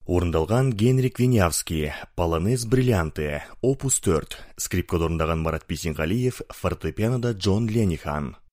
Орындалған Генрик Винявский, Полонез бриллианты, опус 4, скрипкада орындаған Марат Бейсенғалиев, фортепианода Джон Ленихан.